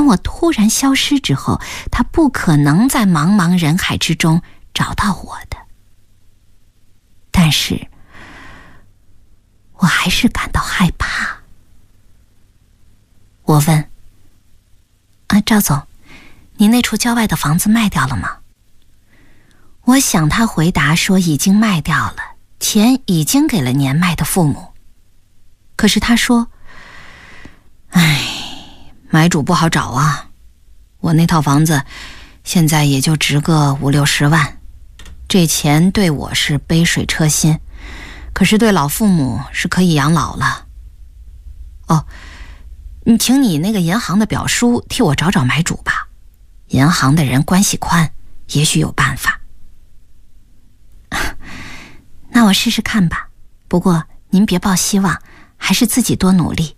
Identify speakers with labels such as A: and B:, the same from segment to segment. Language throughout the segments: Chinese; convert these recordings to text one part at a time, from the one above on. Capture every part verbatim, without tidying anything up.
A: 我突然消失之后，他不可能在茫茫人海之中找到我的。但是我还是感到害怕。我问：啊，赵总，你那处郊外的房子卖掉了吗？我想他回答说已经卖掉了，钱已经给了年迈的父母。可是他说：唉，买主不好找啊，我那套房子现在也就值个五六十万，这钱对我是杯水车薪，可是对老父母是可以养老了。哦，你请你那个银行的表叔替我找找买主吧，银行的人关系宽，也许有办法。那我试试看吧，不过您别抱希望，还是自己多努力。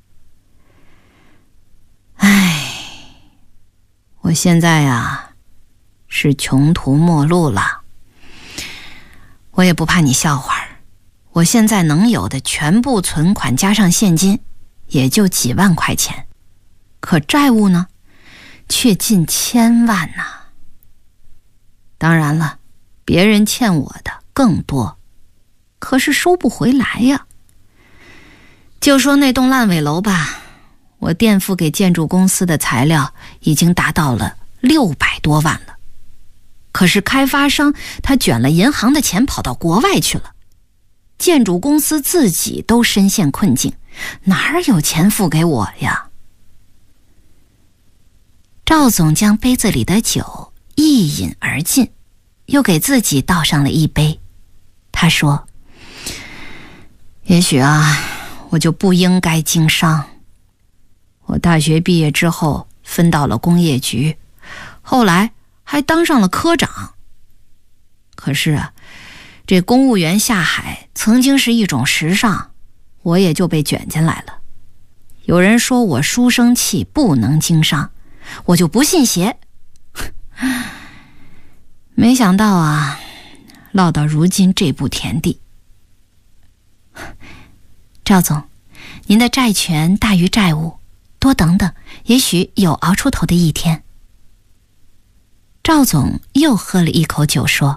A: 唉，我现在呀，是穷途末路了。我也不怕你笑话，我现在能有的全部存款加上现金，也就几万块钱，可债务呢，却近千万呐。当然了，别人欠我的更多，可是收不回来呀。就说那栋烂尾楼吧，我垫付给建筑公司的材料已经达到了六百多万了，可是开发商他卷了银行的钱跑到国外去了，建筑公司自己都深陷困境，哪儿有钱付给我呀？赵总将杯子里的酒一饮而尽，又给自己倒上了一杯。他说：也许啊，我就不应该经商。我大学毕业之后分到了工业局，后来还当上了科长。可是啊，这公务员下海曾经是一种时尚，我也就被卷进来了。有人说我书生气不能经商，我就不信邪。没想到啊，落到如今这步田地。赵总，您的债权大于债务，多等等，也许有熬出头的一天。赵总又喝了一口酒说：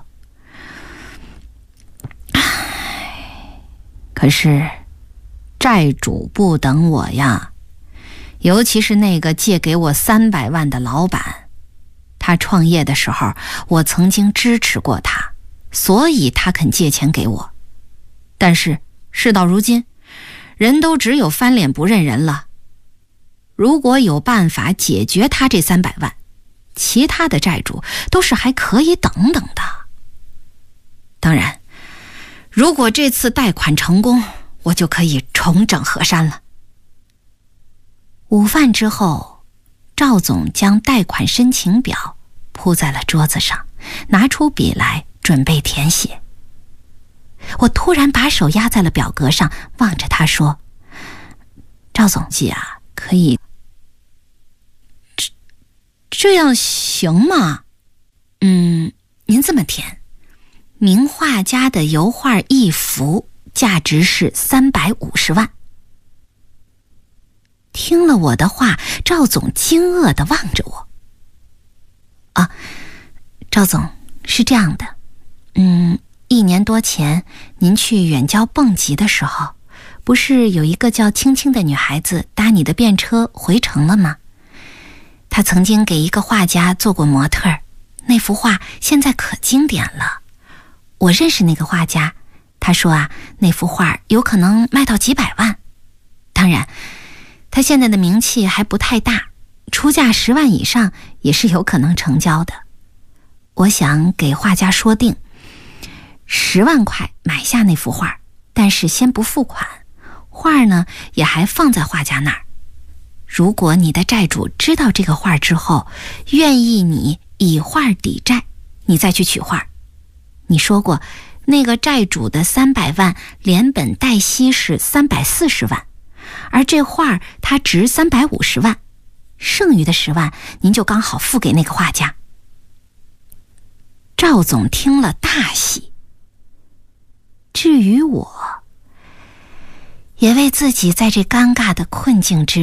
A: 可是债主不等我呀，尤其是那个借给我三百万的老板，他创业的时候我曾经支持过他，所以他肯借钱给我。但是事到如今，人都只有翻脸不认人了。如果有办法解决他这三百万，其他的债主都是还可以等等的。当然，如果这次贷款成功，我就可以重整河山了。午饭之后，赵总将贷款申请表铺在了桌子上，拿出笔来准备填写。我突然把手压在了表格上，望着他说：赵总记啊，可以这这样行吗？嗯，您这么填，名画家的油画一幅价值是三百五十万。听了我的话，赵总惊愕地望着我。啊，赵总，是这样的，嗯，一年多前您去远郊蹦极的时候，不是有一个叫青青的女孩子搭你的便车回城了吗？她曾经给一个画家做过模特，那幅画现在可经典了。我认识那个画家，他说啊，那幅画有可能卖到几百万。当然，他现在的名气还不太大，出价十万以上也是有可能成交的。我想给画家说定十万块买下那幅画，但是先不付款，画呢也还放在画家那儿。如果你的债主知道这个画之后，愿意你以画抵债，你再去取画。你说过那个债主的三百万连本带息是三百四十万，而这画它值三百五十万，剩余的十万您就刚好付给那个画家。赵总听了大喜。至于我，也为自己在这尴尬的困境之